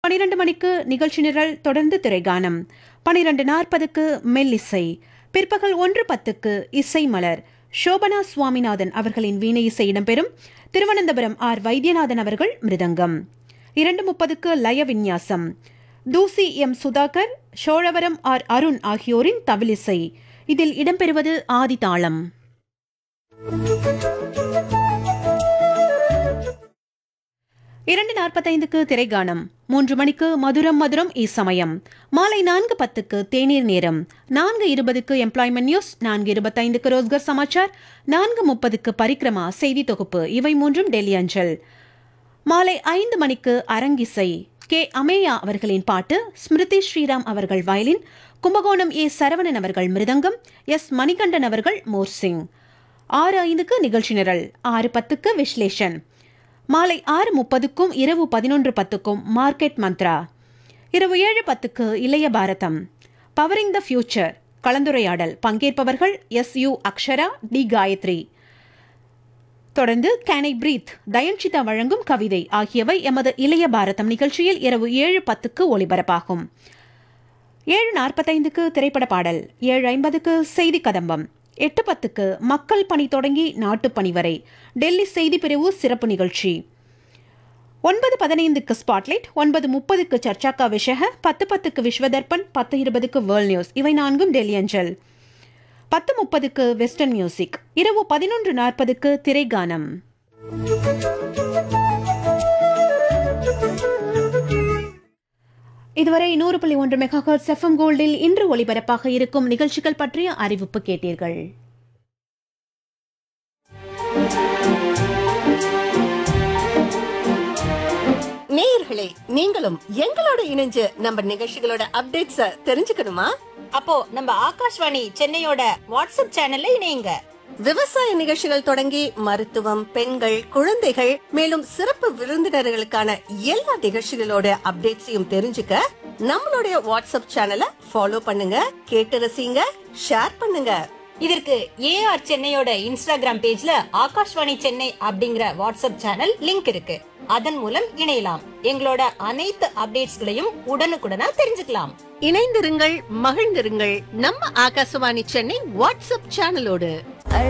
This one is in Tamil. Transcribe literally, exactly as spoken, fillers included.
பனிரெண்டு மணிக்கு நிகழ்ச்சி நிரல், தொடர்ந்து திரைகானம். பனிரெண்டு நாற்பதுக்கு மெல்லிசை. பிற்பகல் ஒன்று பத்துக்கு இசை மலர். சோபனா சுவாமிநாதன் அவர்களின் வீணை இசை இடம்பெறும். திருவனந்தபுரம் ஆர் வைத்தியநாதன் அவர்கள் மிருதங்கம். இரண்டு முப்பதுக்கு லய விந்யாசம். தூசி எம் சுதாகர், சோழவரம் ஆர் அருண் ஆகியோரின் தவிலிசை. இதில் இடம்பெறுவது ஆதிதாளம். இரண்டு நாற்பத்தைந்துக்கு திரைகானம். மூன்று மணிக்கு மதுரம் மதுரம் இசமயம். மாலை நான்கு பத்துக்கு தேநீர் நேரம். நான்கு இருபதுக்கு எம்ப்ளாய்மெண்ட் நியூஸ். நான்கு இருபத்தைந்துக்கு ரோஸ்கர் சமாச்சார். நான்கு முப்பதுக்கு பரிக்ரமா செய்தி தொகுப்பு. இவை மூன்றும் டெல்லி அஞ்சல். மாலை ஐந்து மணிக்கு அரங்கிசை. கே அமேயா அவர்களின் பாட்டு, ஸ்மிருதி ஸ்ரீராம் அவர்கள் வயலின், கும்பகோணம் ஏ சரவணன் அவர்கள் மிருதங்கம், எஸ் மணிகண்டன் அவர்கள் மோர்சிங். ஆறு ஐந்துக்கு நிகழ்ச்சி நிரல். ஆறு பத்துக்கு விஸ்லேஷன். மாலை ஆறு முப்பதுக்கும் இரவு பதினொன்று பத்துக்கும் மார்க்கெட் மந்த்ரா. இரவு ஏழு பத்துக்கு இளைய பாரதம், பவரிங் த ஃபியூச்சர் கலந்துரையாடல். பங்கேற்பவர்கள் S U Akshara, D Gayatri. தொடர்ந்து கேன் ஐ பிரீத், தயன்ஷிதா வழங்கும் கவிதை ஆகியவை எமது இளைய பாரதம் நிகழ்ச்சியில் இரவு ஏழு பத்துக்கு ஒளிபரப்பாகும். ஏழு நாற்பத்தைந்துக்கு திரைப்பட பாடல். ஏழு ஐம்பதுக்கு செய்தி கதம்பம். எட்டு பத்துக்கு மக்கள் பணி தொடங்கி நாட்டுப்பணி வரை டெல்லி செய்தி பிரிவு சிறப்பு நிகழ்ச்சி. ஒன்பது பதினைந்துக்கு ஸ்பாட்லைட். ஒன்பது முப்பதுக்கு சர்ச்சாக்கா விஷக. பத்து பத்துக்கு விஸ்வதர்பன். பத்து இருபதுக்கு வேர்ல்ட் நியூஸ். இவை நான்கும் டெல்லி அஞ்சல். பத்து முப்பதுக்கு வெஸ்டர்ன் மியூசிக். இரவு பதினொன்று நாற்பதுக்கு திரைகானம். இதுவரை நூறு புள்ளி ஒன்று மெகா ஹெர்ட்ஸ் எஃப்எம் கோல்டில் இன்று ஒளிபரப்பாக இருக்கும் நிகழ்ச்சிகள் பற்றிய அறிவிப்பு கேட்டீர்கள். நேயர்களே, நீங்களும் எங்களோட இணைஞ்சு நம்ம நிகழ்ச்சிகளோட அப்டேட்ஸ தெரிஞ்சுக்கணுமா? அப்போ நம்ம ஆகாஷ்வாணி சென்னையோட வாட்ஸ்அப் சேனல்ல இணையுங்க. விவசாய நிகழ்ச்சிகள் தொடங்கி மருத்துவம், பெண்கள், குழந்தைகள், மேலும் சிறப்பு விருந்தினர்களுக்கான எல்லா நிகழ்ச்சிகளோட அப்டேட்ஸையும் தெரிஞ்சுக்க நம்மளுடைய வாட்ஸ்அப் சேனலை ஃபாலோ பண்ணுங்க, கேட்டு ரசிங்க, ஷேர் பண்ணுங்க. இதற்கு ஏஆர் சென்னையோட இன்ஸ்டாகிராம் பேஜ்ல ஆகாஷ்வாணி சென்னை அப்படிங்கிற வாட்ஸ்அப் சேனல் லிங்க் இருக்கு. அதன் மூலம் இணையலாம். எங்களோட அனைத்து அப்டேட்ஸ்களையும் உடனுக்குடனா தெரிஞ்சுக்கலாம். இணைந்திருங்கள், மகிழ்ந்திருங்கள் நம்ம ஆகாசவாணி சென்னை வாட்ஸ்அப் சேனலோடு.